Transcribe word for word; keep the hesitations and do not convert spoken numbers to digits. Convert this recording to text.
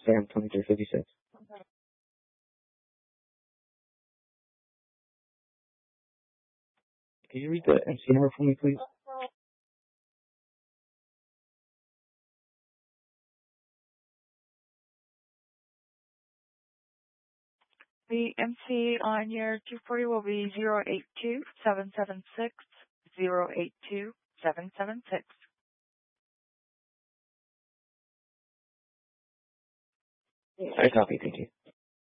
Sam twenty-three fifty-six. Can you read the M C number for me, please? The M C on your two forty will be zero eight two seven seven six zero eight two seven seven six. I copy, thank you.